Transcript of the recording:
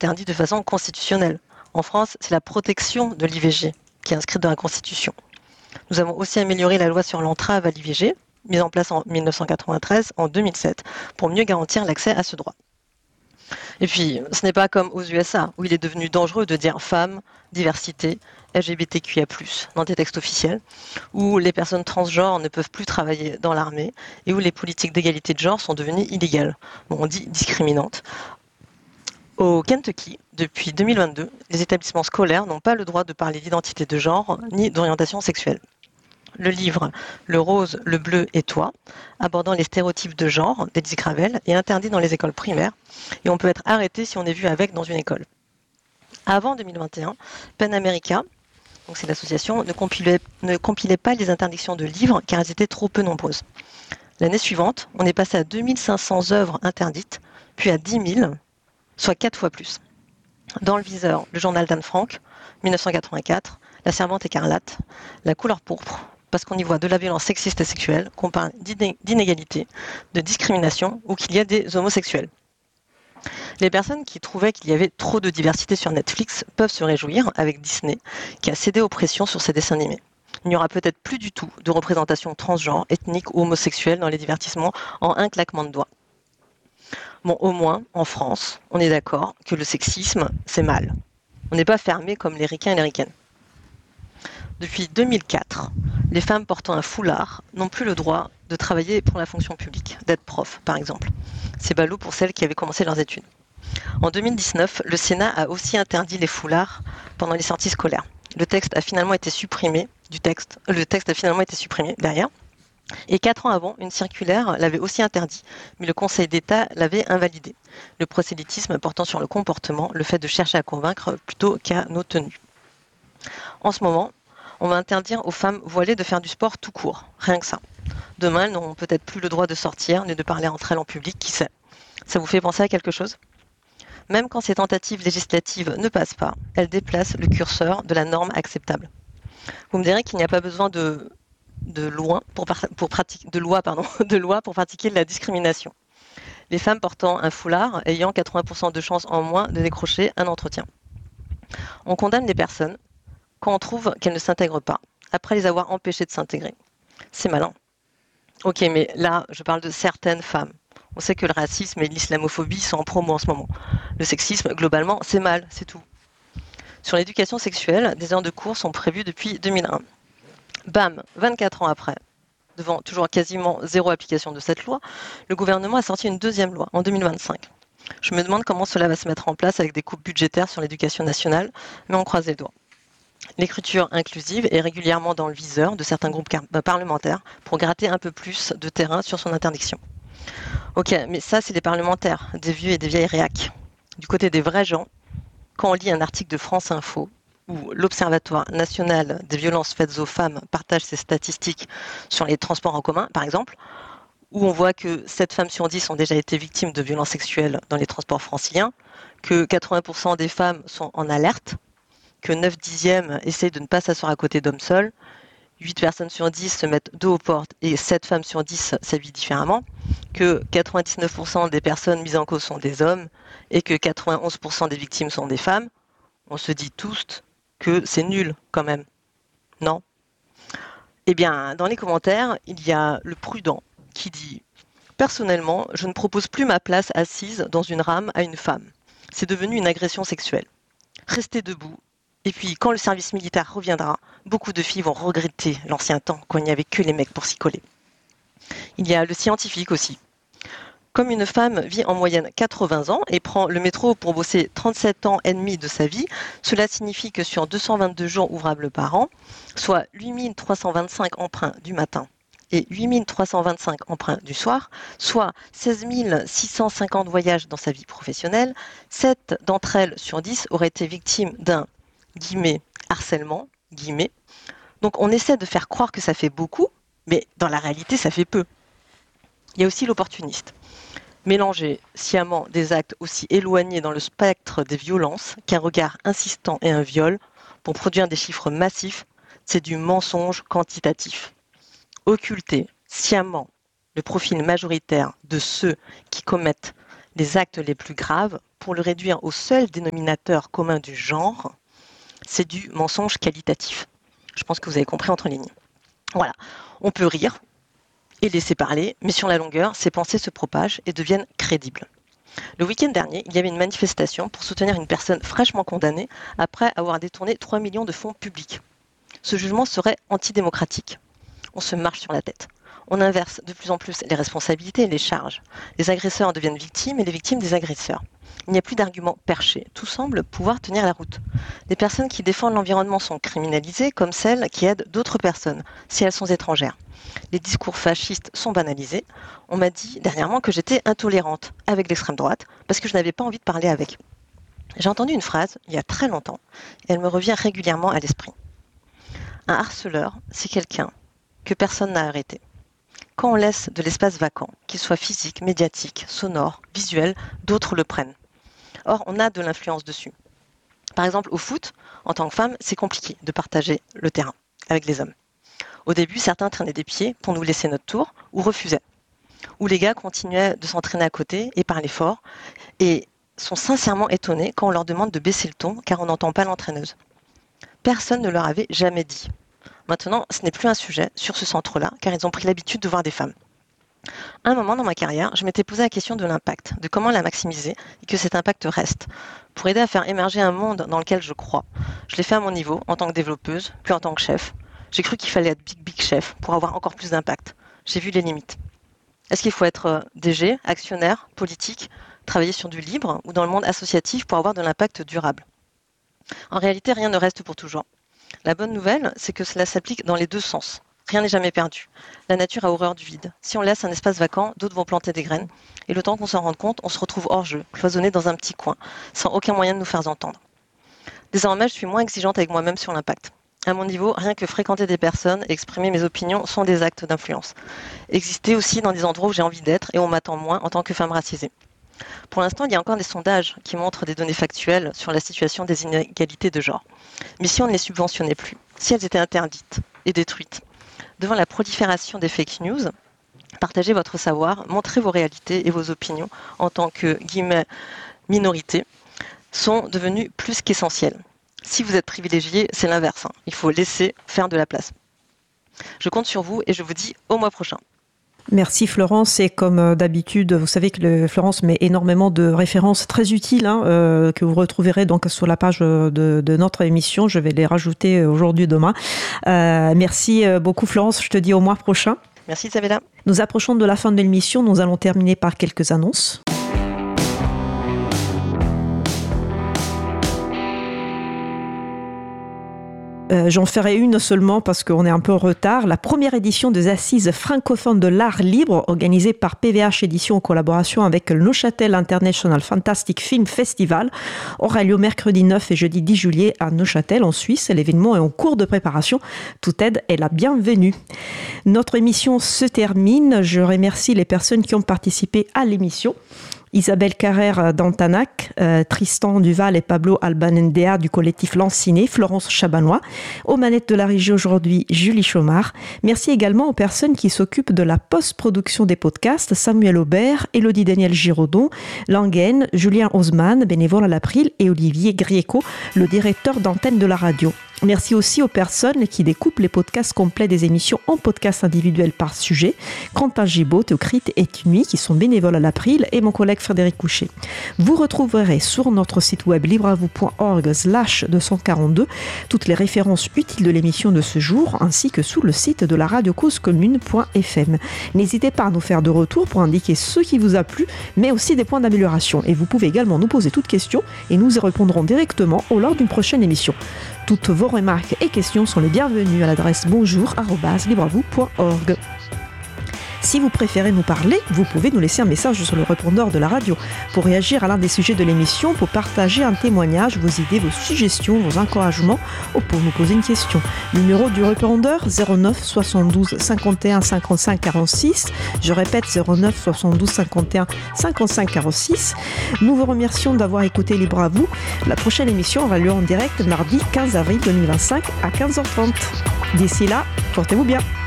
interdit de façon constitutionnelle. En France, c'est la protection de l'IVG qui est inscrite dans la Constitution. Nous avons aussi amélioré la loi sur l'entrave à l'IVG, mise en place en 1993, en 2007, pour mieux garantir l'accès à ce droit. Et puis, ce n'est pas comme aux USA, où il est devenu dangereux de dire femme, diversité, LGBTQIA+, dans des textes officiels, où les personnes transgenres ne peuvent plus travailler dans l'armée, et où les politiques d'égalité de genre sont devenues illégales, on dit discriminantes. Au Kentucky, depuis 2022, les établissements scolaires n'ont pas le droit de parler d'identité de genre ni d'orientation sexuelle. Le livre Le rose, le bleu et toi, abordant les stéréotypes de genre d'Elise Gravel, est interdit dans les écoles primaires et on peut être arrêté si on est vu avec dans une école. Avant 2021, PEN America, donc c'est l'association, ne compilait pas les interdictions de livres car elles étaient trop peu nombreuses. L'année suivante, on est passé à 2500 œuvres interdites, puis à 10 000, soit 4 fois plus. Dans le viseur, le journal d'Anne Frank, 1984, La Servante écarlate, La couleur pourpre, parce qu'on y voit de la violence sexiste et sexuelle, qu'on parle d'inégalité, de discrimination ou qu'il y a des homosexuels. Les personnes qui trouvaient qu'il y avait trop de diversité sur Netflix peuvent se réjouir avec Disney, qui a cédé aux pressions sur ses dessins animés. Il n'y aura peut-être plus du tout de représentation transgenre, ethnique ou homosexuelle dans les divertissements en un claquement de doigts. Bon, au moins, en France, on est d'accord que le sexisme, c'est mal. On n'est pas fermé comme les ricains et les ricaines. Depuis 2004, les femmes portant un foulard n'ont plus le droit de travailler pour la fonction publique, d'être prof, par exemple. C'est ballot pour celles qui avaient commencé leurs études. En 2019, le Sénat a aussi interdit les foulards pendant les sorties scolaires. Le texte a finalement été supprimé derrière. Et 4 ans avant, une circulaire l'avait aussi interdit, mais le Conseil d'État l'avait invalidé. Le prosélytisme portant sur le comportement, le fait de chercher à convaincre plutôt qu'à nos tenues. En ce moment, on va interdire aux femmes voilées de faire du sport tout court, rien que ça. Demain, elles n'auront peut-être plus le droit de sortir ni de parler entre elles en public, qui sait. Ça vous fait penser à quelque chose ? Même quand ces tentatives législatives ne passent pas, elles déplacent le curseur de la norme acceptable. Vous me direz qu'il n'y a pas besoin de loi pour pratiquer la discrimination. Les femmes portant un foulard ayant 80% de chances en moins de décrocher un entretien. On condamne les personnes quand on trouve qu'elles ne s'intègrent pas, après les avoir empêchées de s'intégrer. C'est malin. Ok, mais là, je parle de certaines femmes. On sait que le racisme et l'islamophobie sont en promo en ce moment. Le sexisme, globalement, c'est mal, c'est tout. Sur l'éducation sexuelle, des heures de cours sont prévues depuis 2001. Bam, 24 ans après, devant toujours quasiment zéro application de cette loi, le gouvernement a sorti une deuxième loi en 2025. Je me demande comment cela va se mettre en place avec des coupes budgétaires sur l'éducation nationale, mais on croise les doigts. L'écriture inclusive est régulièrement dans le viseur de certains groupes parlementaires pour gratter un peu plus de terrain sur son interdiction. Ok, mais ça, c'est les parlementaires, des vieux et des vieilles réacs. Du côté des vrais gens, quand on lit un article de France Info où l'Observatoire national des violences faites aux femmes partage ses statistiques sur les transports en commun, par exemple, où on voit que 7 femmes sur 10 ont déjà été victimes de violences sexuelles dans les transports franciliens, que 80% des femmes sont en alerte, que 9 dixièmes essayent de ne pas s'asseoir à côté d'hommes seuls, 8 personnes sur 10 se mettent dos aux portes et 7 femmes sur 10 s'habillent différemment, que 99% des personnes mises en cause sont des hommes et que 91% des victimes sont des femmes, on se dit tous que c'est nul quand même. Non ? Eh bien, dans les commentaires, il y a le prudent qui dit « Personnellement, je ne propose plus ma place assise dans une rame à une femme. C'est devenu une agression sexuelle. Restez debout. Et puis, quand le service militaire reviendra, beaucoup de filles vont regretter l'ancien temps quand il n'y avait que les mecs pour s'y coller. » Il y a le scientifique aussi. Comme une femme vit en moyenne 80 ans et prend le métro pour bosser 37 ans et demi de sa vie, cela signifie que sur 222 jours ouvrables par an, soit 8325 emprunts du matin et 8325 emprunts du soir, soit 16 650 voyages dans sa vie professionnelle, 7 d'entre elles sur 10 auraient été victimes d'un harcèlement. Donc on essaie de faire croire que ça fait beaucoup, mais dans la réalité ça fait peu. Il y a aussi l'opportuniste. Mélanger sciemment des actes aussi éloignés dans le spectre des violences qu'un regard insistant et un viol pour produire des chiffres massifs, c'est du mensonge quantitatif. Occulter sciemment le profil majoritaire de ceux qui commettent les actes les plus graves pour le réduire au seul dénominateur commun du genre, c'est du mensonge qualitatif. Je pense que vous avez compris entre lignes. Voilà, on peut rire et laisser parler, mais sur la longueur, ces pensées se propagent et deviennent crédibles. Le week-end dernier, il y avait une manifestation pour soutenir une personne fraîchement condamnée après avoir détourné 3 millions de fonds publics. Ce jugement serait antidémocratique. On se marche sur la tête. On inverse de plus en plus les responsabilités et les charges. Les agresseurs deviennent victimes et les victimes des agresseurs. Il n'y a plus d'arguments perchés. Tout semble pouvoir tenir la route. Les personnes qui défendent l'environnement sont criminalisées comme celles qui aident d'autres personnes, si elles sont étrangères. Les discours fascistes sont banalisés. On m'a dit dernièrement que j'étais intolérante avec l'extrême droite parce que je n'avais pas envie de parler avec. J'ai entendu une phrase il y a très longtemps et elle me revient régulièrement à l'esprit. Un harceleur, c'est quelqu'un que personne n'a arrêté. Quand on laisse de l'espace vacant, qu'il soit physique, médiatique, sonore, visuel, d'autres le prennent. Or, on a de l'influence dessus. Par exemple, au foot, en tant que femme, c'est compliqué de partager le terrain avec les hommes. Au début, certains traînaient des pieds pour nous laisser notre tour ou refusaient. Ou les gars continuaient de s'entraîner à côté et parler fort et sont sincèrement étonnés quand on leur demande de baisser le ton car on n'entend pas l'entraîneuse. Personne ne leur avait jamais dit. Maintenant, ce n'est plus un sujet sur ce centre-là car ils ont pris l'habitude de voir des femmes. À un moment dans ma carrière, je m'étais posé la question de l'impact, de comment la maximiser et que cet impact reste, pour aider à faire émerger un monde dans lequel je crois. Je l'ai fait à mon niveau, en tant que développeuse, puis en tant que chef. J'ai cru qu'il fallait être big chef pour avoir encore plus d'impact. J'ai vu les limites. Est-ce qu'il faut être DG, actionnaire, politique, travailler sur du libre ou dans le monde associatif pour avoir de l'impact durable? En réalité, rien ne reste pour toujours. La bonne nouvelle, c'est que cela s'applique dans les deux sens. Rien n'est jamais perdu. La nature a horreur du vide. Si on laisse un espace vacant, d'autres vont planter des graines. Et le temps qu'on s'en rende compte, on se retrouve hors jeu, cloisonné dans un petit coin, sans aucun moyen de nous faire entendre. Désormais, je suis moins exigeante avec moi-même sur l'impact. À mon niveau, rien que fréquenter des personnes et exprimer mes opinions sont des actes d'influence. Exister aussi dans des endroits où j'ai envie d'être et où on m'attend moins en tant que femme racisée. Pour l'instant, il y a encore des sondages qui montrent des données factuelles sur la situation des inégalités de genre. Mais si on ne les subventionnait plus, si elles étaient interdites et détruites, devant la prolifération des fake news, partagez votre savoir, montrez vos réalités et vos opinions en tant que « minorité » sont devenues plus qu'essentielles. Si vous êtes privilégié, c'est l'inverse. Il faut laisser faire de la place. Je compte sur vous et je vous dis au mois prochain. Merci Florence, et comme d'habitude, vous savez que Florence met énormément de références très utiles que vous retrouverez donc sur la page de notre émission. Je vais les rajouter aujourd'hui, demain. Merci beaucoup Florence, je te dis au mois prochain. Merci Isabella. Nous approchons de la fin de l'émission, nous allons terminer par quelques annonces. J'en ferai une seulement parce qu'on est un peu en retard. La première édition des Assises francophones de l'art libre, organisée par PVH Édition en collaboration avec le Neuchâtel International Fantastic Film Festival, aura lieu mercredi 9 et jeudi 10 juillet à Neuchâtel, en Suisse. L'événement est en cours de préparation. Toute aide est la bienvenue. Notre émission se termine. Je remercie les personnes qui ont participé à l'émission. Isabelle Carrère d'Antanac, Tristan Duval et Pablo Albanendea du collectif Lanciné, Florence Chabanois. Aux manettes de la régie aujourd'hui, Julie Chaumard. Merci également aux personnes qui s'occupent de la post-production des podcasts, Samuel Aubert, Élodie Daniel Giraudon, Langen, Julien Haussmann, bénévole à l'April, et Olivier Grieco, le directeur d'antenne de la radio. Merci aussi aux personnes qui découpent les podcasts complets des émissions en podcasts individuels par sujet. Quentin Gibaud, Théocrite et Tumi, qui sont bénévoles à l'April, et mon collègue Frédéric Couchet. Vous retrouverez sur notre site web libreavou.org/242 toutes les références utiles de l'émission de ce jour, ainsi que sur le site de la radio causecommune.fm. N'hésitez pas à nous faire de retour pour indiquer ce qui vous a plu, mais aussi des points d'amélioration. Et vous pouvez également nous poser toutes questions et nous y répondrons directement lors d'une prochaine émission. Toutes vos remarques et questions sont les bienvenues à l'adresse bonjour@libreavou.org. Si vous préférez nous parler, vous pouvez nous laisser un message sur le répondeur de la radio. Pour réagir à l'un des sujets de l'émission, pour partager un témoignage, vos idées, vos suggestions, vos encouragements, ou pour nous poser une question. Numéro du répondeur 09 72 51 55 46. Je répète 09 72 51 55 46. Nous vous remercions d'avoir écouté Libre à vous. La prochaine émission aura lieu en direct mardi 15 avril 2025 à 15h30. D'ici là, portez-vous bien.